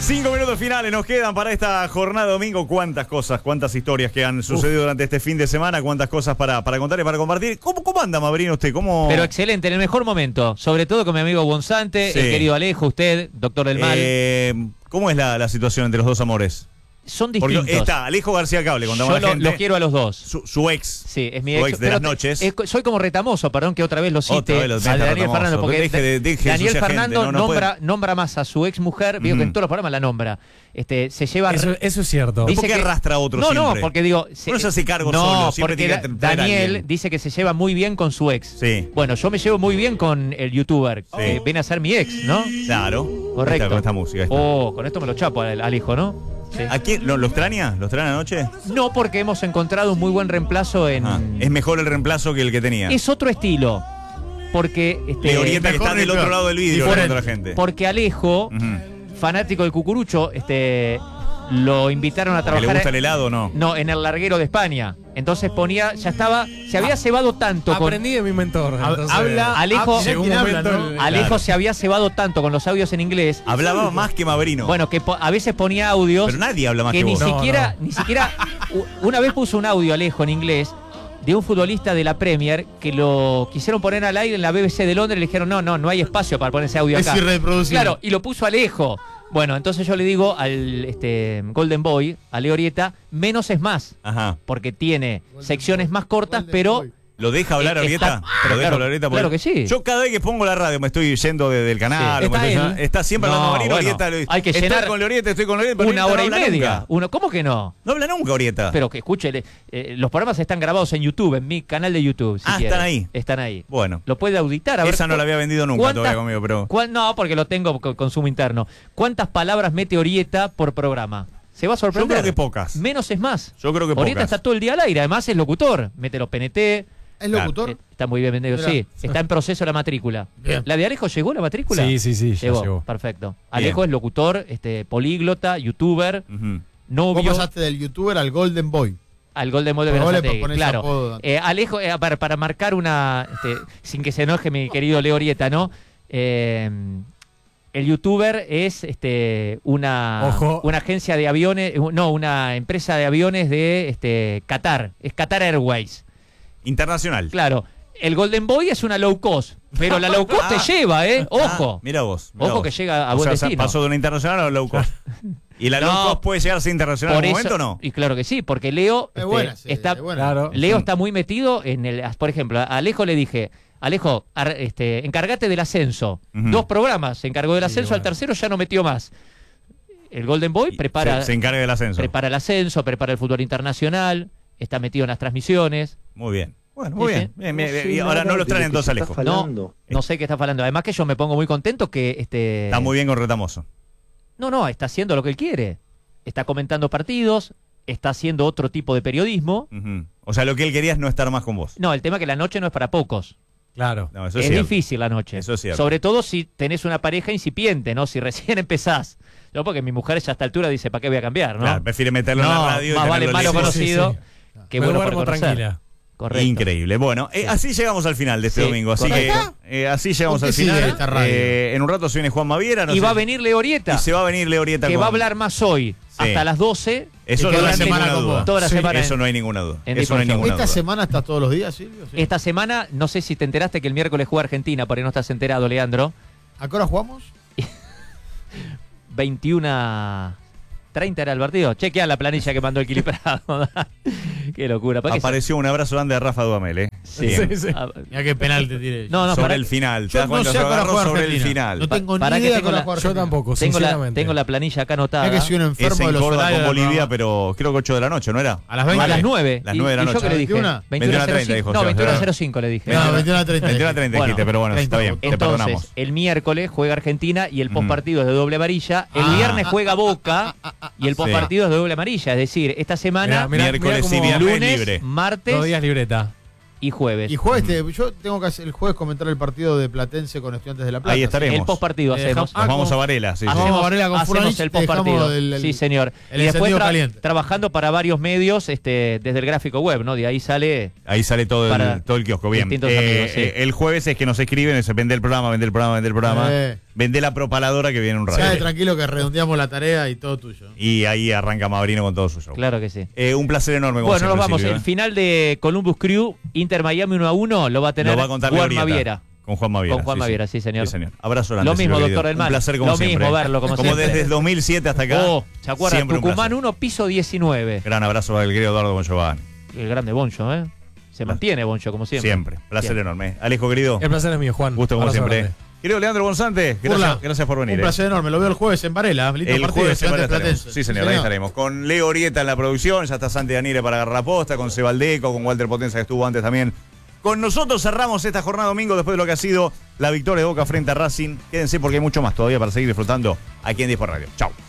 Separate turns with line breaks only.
5 minutos finales nos quedan para esta jornada de domingo. Cuántas cosas, cuántas historias que han sucedido durante este fin de semana, cuántas cosas para contar y para compartir. ¿Cómo anda, Mabrino, usted?
Pero excelente, en el mejor momento. Sobre todo con mi amigo Bonzante,
Sí.
el querido Alejo, usted, doctor del mal.
¿Cómo es la situación entre los dos amores?
Son distintos.
Porque está Alejo García Cable, contamos
Yo
a la gente.
los quiero a los dos.
Su ex.
Sí, es mi
Su
ex.
ex de las noches.
Soy como retamoso, perdón que otra vez lo cite.
Otra vez lo
a
mete
Daniel
retamoso,
Fernando, porque
deje de
Daniel
ensuciar
Fernando
gente, no puede.
nombra más a su ex mujer, veo que en todos los programas la nombra. Se lleva.
Eso es cierto.
¿Por qué arrastra a otro
No,
siempre?
no, porque digo.
Uno se hace cargo
no,
solo, siempre
porque
tiene que traer a
Daniel
alguien.
dice que se lleva muy bien con su ex.
Sí.
Bueno, yo me llevo muy bien con el youtuber, que viene a ser mi ex, ¿no?
Claro.
Correcto.
Con esta música. Ahí está.
Con esto me lo chapo al hijo, ¿no? Sí.
¿A quién? ¿Lo extraña? ¿Lo extraña anoche?
No, porque hemos encontrado un muy buen reemplazo en.
Es mejor el reemplazo que el que tenía.
Es otro estilo. Porque.
Le orienta que está del otro lado del vidrio de otra gente.
Porque Alejo, fanático del cucurucho, lo invitaron a
¿Que
trabajar.
le gusta el helado o no?
No, en el larguero de España. Entonces se había cebado tanto
Aprendí de mi mentor. entonces,
Alejo,
llegó un momento.
Alejo se había cebado tanto con los audios en inglés.
Hablaba más que Mabrino.
Bueno, que a veces ponía audios.
Pero nadie habla más que
ni
vos.
siquiera, ni siquiera. Una vez puso un audio Alejo en inglés de un futbolista de la Premier que lo quisieron poner al aire en la BBC de Londres y le dijeron no hay espacio para poner ese audio acá.
Es irreproducible.
Claro, y lo puso Alejo. Bueno, entonces yo le digo al Golden Boy, a Leo Orieta, menos es más.
Ajá.
Porque tiene secciones más cortas,
Golden
pero
Boy.
¿Lo deja hablar Orieta?
Pero
¿Lo deja
claro,
hablar Orieta?
claro que sí.
Yo cada vez que pongo la radio me estoy yendo del canal.
Sí.
o me
Está
estoy-
él.
está siempre hablando
No,
Mabrino.
bueno,
Orieta.
hay que llenar
estoy con Orieta, pero
una
Orieta
hora
no
y
habla
media.
nunca.
¿Cómo que no?
No habla nunca Orieta.
Pero que escuche, los programas están grabados en YouTube, en mi canal de YouTube. Si
están
quiere.
ahí.
Están ahí.
Bueno.
Lo puede auditar. A ver
Esa no la había vendido nunca
¿cuántas-
todavía conmigo, pero...
No, porque lo tengo con consumo interno. ¿Cuántas palabras mete Orieta por programa? Se va a sorprender.
Yo creo que pocas.
Menos es más.
Yo creo que
Orieta
pocas.
está todo el día al aire. Además es locutor. Mete los PNT.
¿Es locutor?
Está muy bien vendido,
Mirá.
sí. Está en proceso la matrícula.
Bien.
¿La de Alejo llegó la matrícula?
Sí, ya llegó.
Perfecto. Alejo es locutor, políglota, youtuber,
Ujú.
novio.
Vos pasaste del youtuber al Golden Boy.
Al Golden Boy de
Por favor, le
Berazategui,
pones
claro.
apodo.
Alejo, para marcar una, sin que se enoje mi querido Leo Orieta, ¿no? El youtuber es
Ojo.
una agencia de aviones, una empresa de aviones de Qatar, es Qatar Airways.
Internacional.
Claro. El Golden Boy es una low cost, pero la low cost te lleva, ojo.
Mira vos.
Ojo que llega a
o
buen
sea,
destino.
pasó de una internacional a una low cost. ¿Y la
No.
low cost puede llegar a ser internacional en
Por
algún
eso,
momento o no?
y claro que sí, porque Leo
Es buena, sí,
está,
es buena.
Claro.
Leo está muy metido en por ejemplo, a Alejo le dije, Alejo, encárgate del ascenso.
Ujú.
2 programas, se encargó del ascenso,
bueno.
al tercero ya no metió más. El Golden Boy prepara,
Se encarga del ascenso.
prepara el ascenso, prepara el fútbol internacional, está metido en las transmisiones.
Muy bien. Bueno, muy
Sí,
bien.
sí.
Bien, bien. Y ahora no lo traen entonces Alejo.
No sé qué está falando. Además que yo me pongo muy contento que
Está muy bien con Retamoso.
No, está haciendo lo que él quiere. Está comentando partidos, está haciendo otro tipo de periodismo.
Ujú. O sea, lo que él quería es no estar más con vos.
No, el tema es que la noche no es para pocos.
Claro.
No, eso
Es
es cierto.
difícil la noche.
Eso es cierto.
Sobre todo si tenés una pareja incipiente, ¿no? Si recién empezás. Yo porque mi mujer ya a esta altura dice, ¿para qué voy a cambiar, no?
Claro, prefiere meterlo en la radio y
más vale
tenerlo
malo
lejos.
conocido
Sí.
que
Me
bueno por
duermo
conocer.
tranquila.
Correcto.
Increíble. Bueno, así llegamos al final de este
Sí,
domingo. Así
correcto.
que así llegamos
¿Con
al
qué sigue
final.
esta radio?
En un rato se viene Juan Maviera.
Y va a venir Leo Orieta,
Y se va a venir Leorieta
que
con...
va a hablar más hoy,
Sí.
hasta las 12.
Eso
que
no
toda
hay
la semana
ninguna
con
duda.
vos.
Toda la
Sí,
semana.
Eso no hay ninguna duda.
en
Eso no hay
Deportivo.
ninguna
¿Esta
duda.
semana está todos los días, Silvio? Sí.
Esta semana, no sé si te enteraste que el miércoles juega Argentina, por ahí no estás enterado, Leandro.
¿A qué hora jugamos?
21:30 era el partido. Chequea la planilla que mandó el Quiliprado. Qué locura. ¿Para qué se-
Apareció un abrazo grande de Rafa Duhamel,
Sí.
Sí, sí.
Ah,
Mira qué penal te tiré.
No, no,
sobre
para-
el final. ¿Te
Yo
das cuenta?
no
Se
sé a qué hora
agarró
juega
sobre el
Argentina.
final.
No tengo
Para
ni
que
idea
tengo
con la
la-
juega
Yo
Argentina.
tampoco,
tengo
sinceramente.
la planilla acá anotada.
Mira que soy un
Es
enfermo de
en
los
Córdoba
horarios
con
del
Bolivia,
programa.
pero creo que 8 de la noche, ¿no era?
A las
A
20.
las 9.
Las 9 de la
¿Y yo
noche.
qué le dije?
21.
21:30 dijo José.
21:05 le dije.
No, 21:30.
21:30
Bueno,
dijiste, pero bueno,
30
está bien. Te
Entonces,
perdonamos.
el miércoles juega Argentina y el
Ujú.
postpartido es de doble amarilla. El viernes juega Boca y el postpartido es de doble amarilla. Es decir, esta semana,
Mirá,
Miércoles
cómo-
y viernes
lunes,
libre.
martes
2 días libreta.
y jueves.
Y jueves, yo tengo que hacer el jueves comentar el partido de Platense con Estudiantes de La Plata.
Ahí estaremos.
El postpartido hacemos.
Nos vamos a Varela, sí. sí.
Vamos a Varela con
hacemos
Furanich,
el postpartido.
dejamos
Sí, señor.
el
Y después
encendido caliente.
trabajando para varios medios desde el gráfico web, ¿no? De ahí sale.
Ahí sale todo
Para
el kiosco. Bien.
distintos amigos, sí.
El jueves es que nos escriben, se vende el programa, vende el programa, vende el programa. Vendé la propaladora que viene un
Quédate
rato.
tranquilo que redondeamos la tarea y todo tuyo.
Y ahí arranca Mavrino con todo su show.
Claro que sí.
Un placer enorme. Como
Bueno, nos
siempre,
vamos.
Silvio,
El final de Columbus Crew, Inter Miami 1-1, lo va a tener
Lo va a contar
Juan
Leorieta.
Maviera.
Con Juan Maviera.
Con Juan Maviera, sí, señor.
Sí, señor. Abrazo grande.
Lo mismo,
Silvio,
doctor
querido.
Delman.
Un placer como
Lo
siempre.
mismo verlo, como siempre.
desde el 2007 hasta acá.
¿Se acuerdan?
Siempre un
Tucumán
placer.
1, piso 19.
Gran abrazo para el querido Eduardo Bongiovanni.
El grande Boncho, ¿eh? Se mantiene Boncho, como siempre.
Siempre. Placer
Siempre.
enorme. Alejo, querido.
El placer es mío, Juan.
Gusto como
Abrazo
siempre.
grande.
Querido Leandro Bonzante,
Urla,
gracias por venir.
Un placer enorme. Lo veo el jueves en Varela. Lindo
El
partido,
jueves en Varela
Estudiantes
estaremos.
Platense.
Sí, señor, ahí estaremos. Con Leo Orieta en la producción, ya está Santi Danire para agarrar la posta, con Sebaldeco, con Walter Potenza que estuvo antes también. Con nosotros cerramos esta jornada domingo después de lo que ha sido la victoria de Boca frente a Racing. Quédense porque hay mucho más todavía para seguir disfrutando aquí en Dispor Radio. Chau.